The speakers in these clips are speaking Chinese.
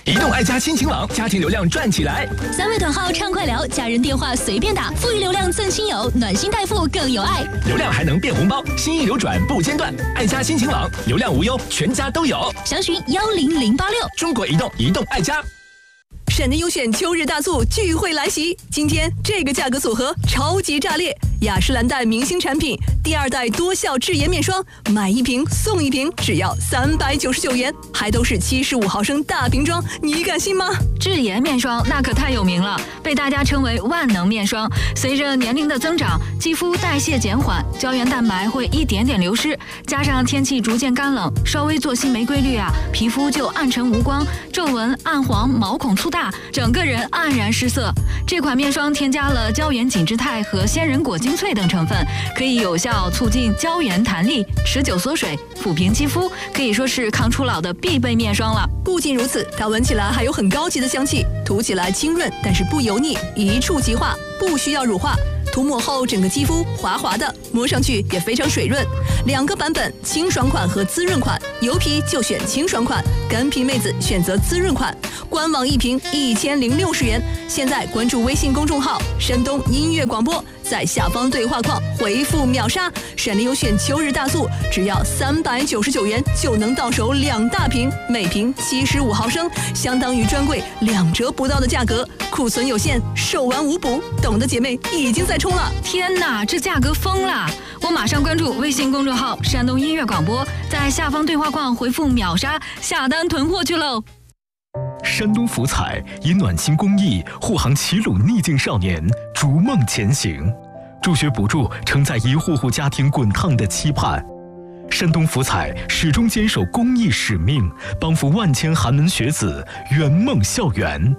移动爱家亲情网，家庭流量赚起来。 3位短号畅快聊，家人电话随便打，富裕流量赠亲友，暖心代付更有爱。 流量还能变红包，心意流转不间断。爱家亲情网，流量无忧，全家都有。 详询10086。 中国移动，移动爱家。 闪电优选秋日大促聚会来袭，今天这个价格组合超级炸裂！雅诗兰黛明星产品第2代多效智颜面霜，买1瓶送1瓶，只要399元，还都是75毫升大瓶装，你敢信吗？ 智颜面霜那可太有名了，被大家称为万能面霜。随着年龄的增长，肌肤代谢减缓，胶原蛋白会一点点流失，加上天气逐渐干冷，稍微作息没规律啊，皮肤就暗沉无光，皱纹、暗黄、毛孔粗大，整个人黯然失色。这款面霜添加了胶原紧致肽和鲜人果精粹等成分，可以有效促进胶原弹力，持久缩水，抚平肌肤，可以说是抗初老的必备面霜了。 不仅如此，它闻起来还有很高级的香气，涂起来清润，但是不油腻，一触即化，不需要乳化。涂抹后整个肌肤滑滑的，摸上去也非常水润。2个版本，清爽款和滋润款，油皮就选清爽款，干皮妹子选择滋润款。官网1瓶1060元。现在关注微信公众号山东音乐广播，在下方对话框回复秒杀，闪电优选秋日大促，只要399元就能到手2大瓶，每瓶75毫升，相当于专柜2折不到的价格。库存有限，售完无补，懂的姐妹已经在冲了。 天哪，这价格疯了！我马上关注微信公众号山东音乐广播，在下方对话框回复秒杀，下单囤货去喽。 山东福彩以暖心公益护航齐鲁逆境少年逐梦前行，助学补助承载一户户家庭滚烫的期盼。山东福彩始终坚守公益使命，帮扶万千寒门学子圆梦校园。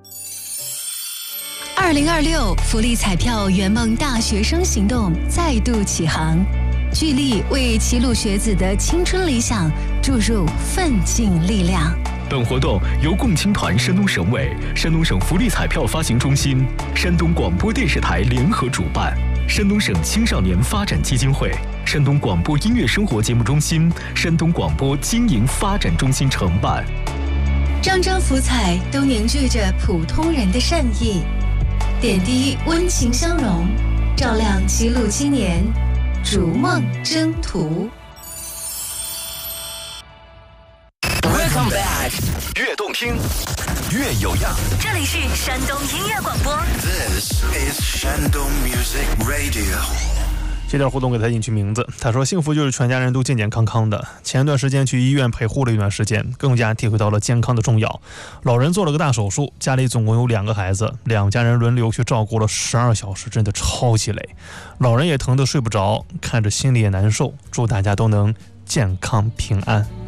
2026福利彩票圆梦大学生行动再度启航，聚力为齐鲁学子的青春理想注入奋进力量。 本活动由共青团山东省委、山东省福利彩票发行中心、山东广播电视台联合主办，山东省青少年发展基金会、山东广播音乐生活节目中心、山东广播经营发展中心承办。 张张福彩都凝聚着普通人的善意，点滴温情相融，照亮齐鲁青年逐梦征途。 Welcome back， 越动听，越有样。 这里是山东音乐广播。 This is Shandong Music Radio。 这条互动给他进去名字，他说幸福就是全家人都健健康康的。前段时间去医院陪护了一段时间，更加体会到了健康的重要。老人做了个大手术，家里总共有2个孩子，2家人轮流去照顾了12小时，真的超级累。老人也疼得睡不着，看着心里也难受。祝大家都能健康平安。